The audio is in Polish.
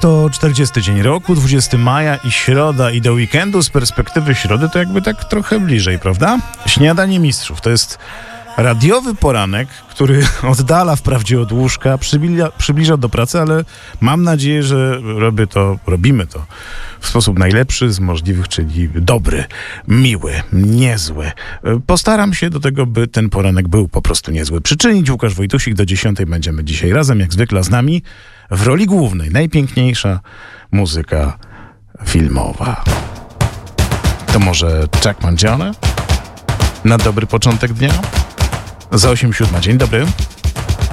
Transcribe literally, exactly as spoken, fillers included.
to czterdziesty dzień roku, dwudziestego maja i środa i do weekendu. Z perspektywy środy to jakby tak trochę bliżej, prawda? Śniadanie mistrzów to jest radiowy poranek, który oddala wprawdzie od łóżka, przybliża, przybliża do pracy, ale mam nadzieję, że robię to, robimy to w sposób najlepszy z możliwych, czyli dobry, miły, niezły. Postaram się do tego, by ten poranek był po prostu niezły. Przyczynić Łukasz Wojtusik, do dziesiątej będziemy dzisiaj razem, jak zwykle z nami, w roli głównej, najpiękniejsza muzyka filmowa. To może Chuck Mangione? Na dobry początek dnia? Za osiem siódma. Dzień dobry.